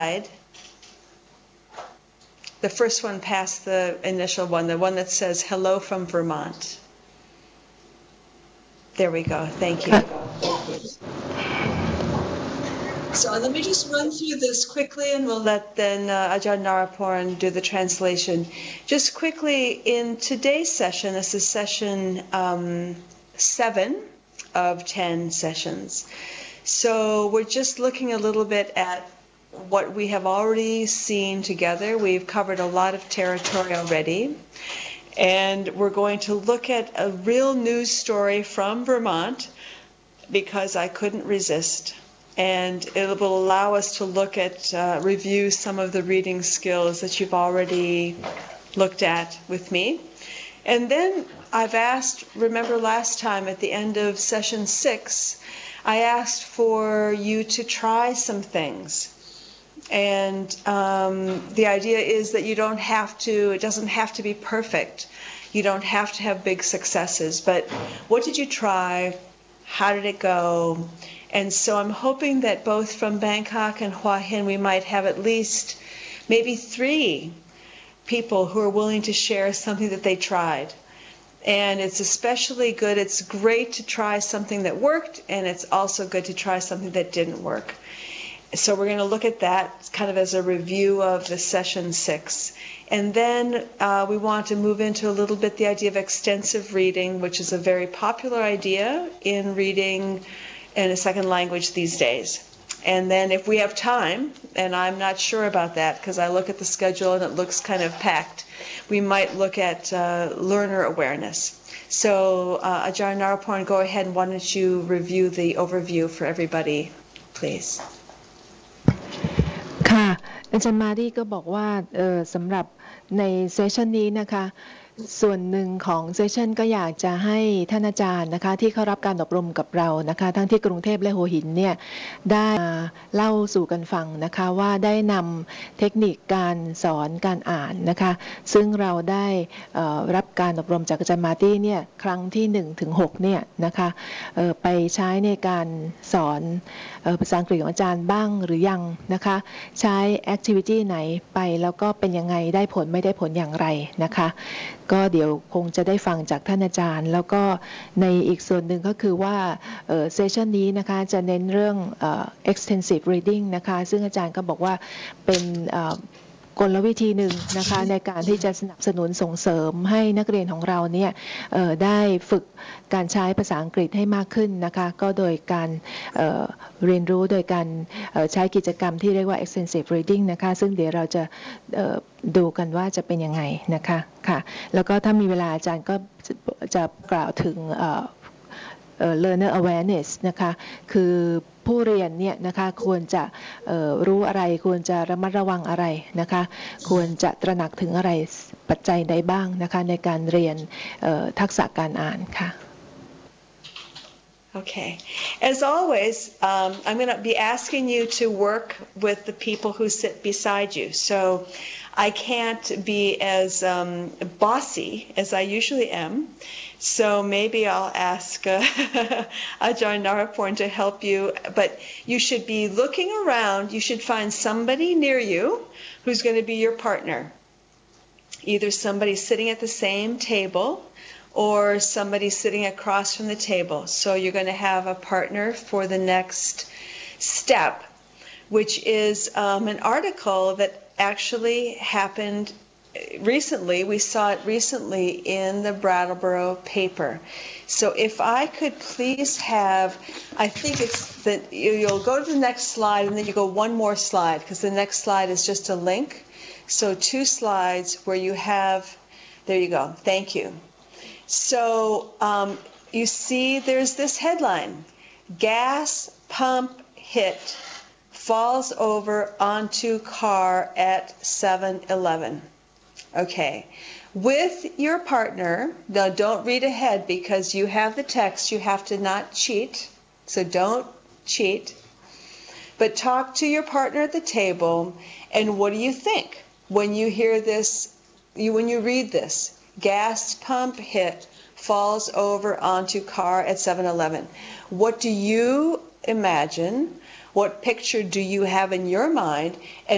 The first one past the initial one, the one that says hello from Vermont. There we go. Thank you. So let me just run through this quickly, and we'll let then Ajahn Naraporn do the translation. Just quickly, in today's session, this is session 7 of 10 sessions. So we're just looking a little bit at what we have already seen together. We've covered a lot of territory already. And we're going to look at a real news story from Vermont because I couldn't resist. And it will allow us to look at, review some of the reading skills that you've already looked at with me. And then I've asked, remember last time at the end of session 6, I asked for you to try some things. And the idea is that you don't have to, it doesn't have to be perfect. You don't have to have big successes. But what did you try? How did it go? And so I'm hoping that both from Bangkok and Hua Hin, we might have at least maybe 3 people who are willing to share something that they tried. And it's especially good, it's great to try something that worked, and it's also good to try something that didn't work. So we're going to look at that kind of as a review of the session 6. And then we want to move into a little bit the idea of extensive reading, which is a very popular idea in reading in a second language these days. And then if we have time, and I'm not sure about that because I look at the schedule and it looks kind of packed, we might look at learner awareness. So Ajahn Naraporn, go ahead and why don't you review the overview for everybody, please. ค่ะอาจารย์มารีก็บอกว่าสำหรับในเซสชันนี้นะคะส่วนหนึ่งของเซสชันก็อยากจะให้ท่านอาจารย์นะคะที่เข้ารับการอบรมกับเรานะคะทั้งที่กรุงเทพและหัวหินเนี่ยได้เล่าสู่กันฟังนะคะว่าได้นำเทคนิคการสอนการอ่านนะคะซึ่งเราได้รับการอบรมจากอาจารย์มารีเนี่ยครั้งที่1 ถึง 6เนี่ยนะคะไปใช้ในการสอนภาษาอังกฤษของอาจารย์บ้างหรือยังนะคะใช้แอคทิวิตี้ไหนไปแล้วก็เป็นยังไงได้ผลไม่ได้ผลอย่างไรนะคะก็เดี๋ยวคงจะได้ฟังจากท่านอาจารย์แล้วก็ในอีกส่วนหนึ่งก็คือว่าเซสชันนี้นะคะจะเน้นเรื่องextensive reading นะคะซึ่งอาจารย์ก็บอกว่าเป็นกลวิธีหนึ่งนะคะในการที่จะสนับสนุนส่งเสริมให้นักเรียนของเราเนี่ยได้ฝึกการใช้ภาษาอังกฤษให้มากขึ้นนะคะก็โดยการเรียนรู้โดยการใช้กิจกรรมที่เรียกว่า extensive reading นะคะซึ่งเดี๋ยวเราจะดูกันว่าจะเป็นยังไงนะคะค่ะแล้วก็ถ้ามีเวลาอาจารย์ก็จะกล่าวถึงlearner awareness นะคะคือผู้เรียนเนี่ยนะคะควรจะรู้อะไรควรจะระมัดระวังอะไรนะคะควรจะตระหนักถึงอะไรปัจจัยใดบ้างนะคะในการเรียนทักษะการอ่านค่ะ Okay. As always, I'm going to be asking you to work with the people who sit beside you. So I can't be as bossy as I usually am. So maybe I'll ask Ajahn Naraporn to help you. But you should be looking around. You should find somebody near you who's going to be your partner. Either somebody sitting at the same table or somebody sitting across from the table. So you're going to have a partner for the next step, which is an article that actually happened recently. We saw it recently in the Brattleboro paper. So if I could please have, I think it's that you'll go to the next slide and then you go one more slide because the next slide is just a link. So 2 slides where you have, there you go, thank you. So you see there's this headline, gas pump hit, falls over onto car at 7-Eleven. Okay, with your partner, now don't read ahead because you have the text, you have to not cheat, so don't cheat, but talk to your partner at the table, and what do you think when you hear this, when you read this? Gas pump hit, falls over onto car at 7-Eleven. What do you imagine? What picture do you have in your mind? And